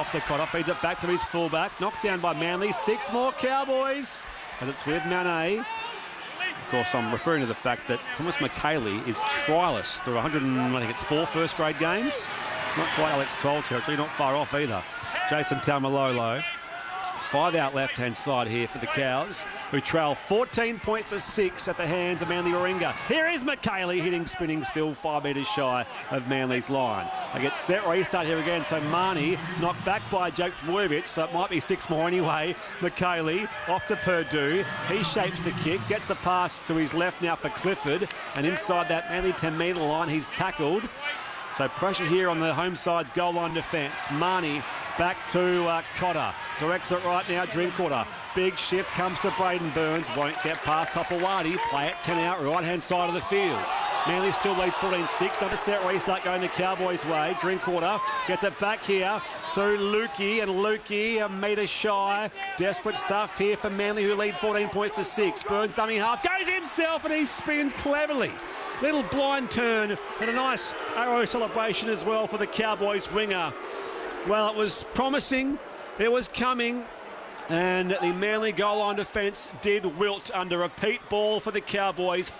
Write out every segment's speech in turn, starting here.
off to Cotter, feeds it back to his fullback, knocked down by Manly. 6 more Cowboys, as it's with Mane. Of course, I'm referring to the fact that Thomas McKaylee is trialist through 4 first-grade games. Not quite Alex Toll territory, not far off either. Jason Taumalolo. 5 out left-hand side here for the Cows, who trail 14 points to 6 at the hands of Manly Warringah. Here is McKaylee hitting, spinning, still 5 metres shy of Manly's line. They get set, restart here again. So Marnie knocked back by Jake Vujovic, so it might be 6 more anyway. McKaylee off to Purdue. He shapes the kick, gets the pass to his left now for Clifford, and inside that Manly 10-metre line, he's tackled. So pressure here on the home side's goal line defence. Marnie back to Cotter. Directs it right now, Drinkwater. Big shift comes to Braden Burns. Won't get past Hopewadi. Play it 10 out, right-hand side of the field. Manly still lead 14-6. Another set restart going the Cowboys' way. Drinkwater gets it back here to Lukey, and Lukey a metre shy. Desperate stuff here for Manly, who lead 14 points to 6. Burns dummy half, goes himself, and he spins cleverly. Little blind turn and a nice arrow celebration as well for the Cowboys winger. Well, it was promising, it was coming, and the Manly goal line defence did wilt under a Pete ball for the Cowboys.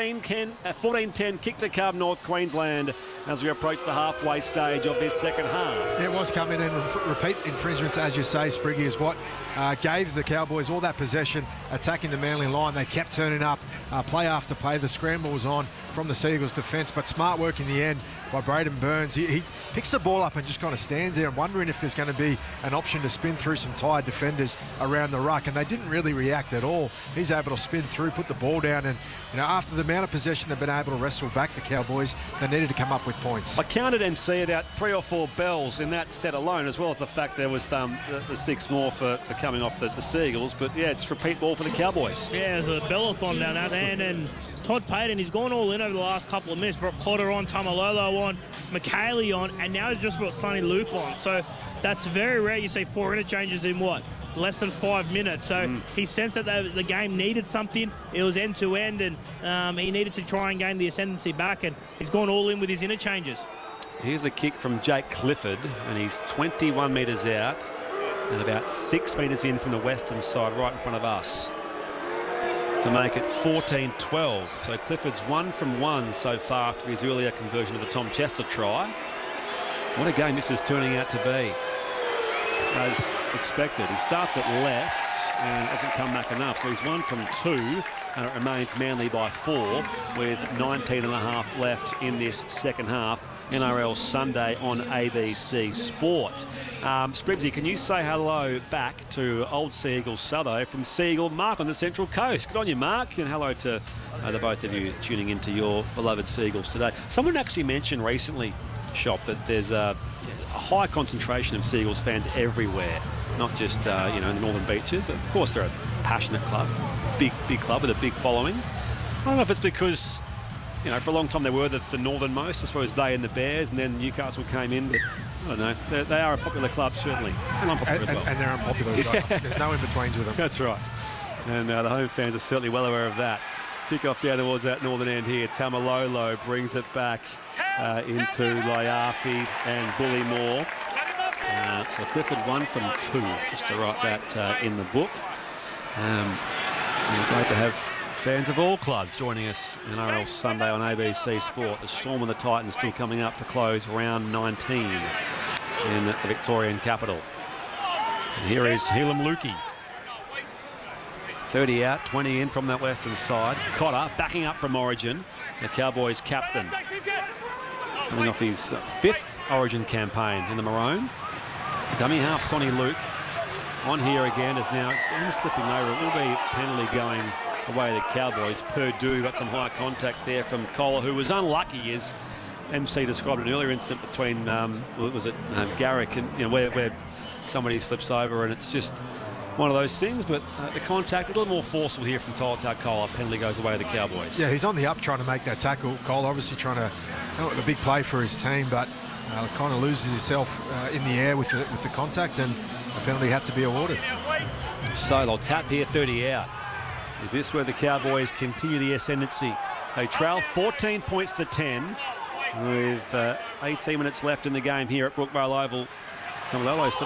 14-10 kick to Carb North Queensland as we approach the halfway stage of this second half. It was coming in. Repeat infringements, as you say, Spriggy, is what gave the Cowboys all that possession, attacking the Manly line. They kept turning up, play after play. The scramble was on from the Seagulls defence, but smart work in the end by Braden Burns. He picks the ball up and just kind of stands there and wondering if there's going to be an option to spin through some tired defenders around the ruck, and they didn't really react at all. He's able to spin through, put the ball down, and after the amount of possession they've been able to wrestle back the Cowboys, they needed to come up with points. I counted MC about 3 or 4 bells in that set alone, as well as the fact there was the 6 more for coming off the Seagulls. But yeah, it's repeat ball for the Cowboys. Yeah, there's a bellathon down that end, and Todd Payton, he's gone all in over the last couple of minutes. Brought Cotter on, Taumalolo on, McKaylee on, and now he's just brought Sonny Luke on. So that's very rare. You see 4 interchanges in what? Less than 5 minutes. So he sensed that the game needed something. It was end-to-end, and he needed to try and gain the ascendancy back, and he's gone all in with his interchanges. Here's the kick from Jake Clifford, and he's 21 metres out and about 6 metres in from the western side, right in front of us, to make it 14-12. So Clifford's 1 from 1 so far after his earlier conversion of the Tom Chester try. What a game this is turning out to be. As expected, he starts at left and hasn't come back enough, so he's 1 from 2, and it remains Manly by 4 with 19 and a half left in this second half. NRL Sunday on ABC Sport. Sprigsy, can you say hello back to old Seagull Sutho from Seagull Mark on the Central Coast? Good on you, Mark, and hello to the both of you tuning into your beloved Seagulls today. Someone actually mentioned recently, Shop, that there's a high concentration of Seagulls fans everywhere, not just in the Northern Beaches. Of course, they're a passionate club, big club with a big following. I don't know if it's because for a long time they were the northernmost. I suppose they and the Bears, and then Newcastle came in. But I don't know. They are a popular club, certainly, and unpopular as well. And they're unpopular as well. Yeah. There's no in-betweens with them. That's right. And the home fans are certainly well aware of that. Kick-off down towards that northern end here. Taumalolo brings it back into Laiafi and Bullymore. So Clifford 1 from 2, just to write that in the book. Great to have fans of all clubs joining us in NRL Sunday on ABC Sport. The Storm and the Titans still coming up to close round 19 in the Victorian capital. And here is Helam Lukey. 30 out, 20 in from that western side. Cotter backing up from Origin, the Cowboys captain, coming off his 5th Origin campaign in the Maroon. Dummy half Sonny Luke on here again is now slipping over. It will be penalty going away the Cowboys. Purdue got some high contact there from Kohler, who was unlucky, as MC described an earlier incident between Garrick and where somebody slips over, and it's just one of those things. But the contact a little more forceful here from Tolotau Kohler. Penalty goes away to the Cowboys. Yeah, he's on the up trying to make that tackle. Kohler obviously trying to a big play for his team, but kind of loses himself in the air with the contact, and a penalty had to be awarded. So they'll tap here, 30 out. Is this where the Cowboys continue the ascendancy? They trail 14 points to 10 with 18 minutes left in the game here at Brookvale Oval. Taumalolo